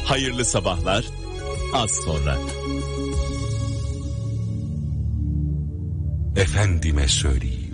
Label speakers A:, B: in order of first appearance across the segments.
A: Hayırlı sabahlar, az sonra.
B: Efendime söyleyeyim.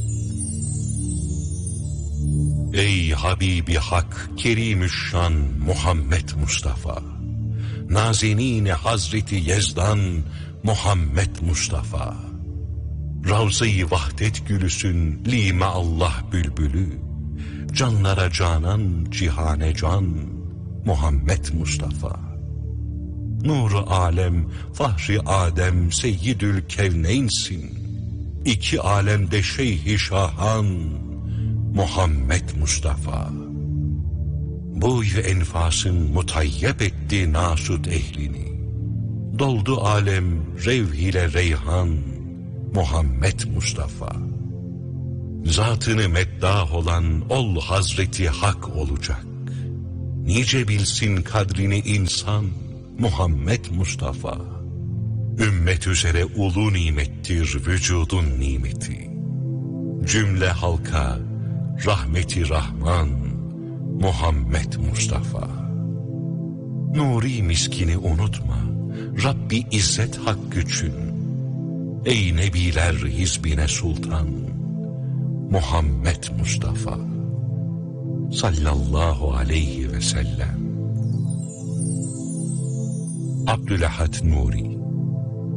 B: Ey Habibi Hak, Kerimüşşan Muhammed Mustafa, Nazenîn-i Hazreti Yezdan Muhammed Mustafa, Ravza-i Vahdet gülüsün lime Allah bülbülü, canlara canan cihane can Muhammed Mustafa, Nur-u alem fahri Adem seyyidül kevneynsin, İki alemde şeyh-i şahan Muhammed Mustafa. Buy ve enfasın mutayyep etti nasut ehlini, doldu alem revh ile reyhan Muhammed Mustafa. Zatını meddah olan ol Hazreti Hak olacak, nice bilsin kadrini insan Muhammed Mustafa. Ümmet üzere ulu nimettir vücudun nimeti, cümle halka rahmeti Rahman Muhammed Mustafa. Nuri miskini unutma Rabbi İzzet hakkı için, ey nebiler hizbine sultan Muhammed Mustafa sallallahu aleyhi ve sellem. Abdülahad Nuri.